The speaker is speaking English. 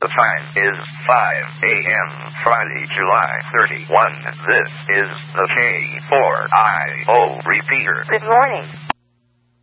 The time is 5 a.m. Friday, July 31. This is the K4IO repeater. Good morning.